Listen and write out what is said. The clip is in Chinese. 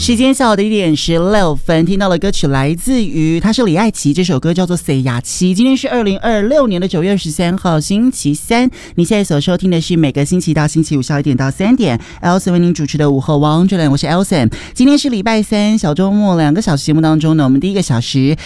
时间下午的1:16，听到的歌曲来自于他是李艾琪，这首歌叫做《谁呀七》。今天是2026年9月23号星期三，你现在所收听的是每个星期到星期五下午1点到3点 Elson 为您主持的午后王者伦，我是 Elson。今天是礼拜三小周末，2个小时节目当中呢，我们第一个小时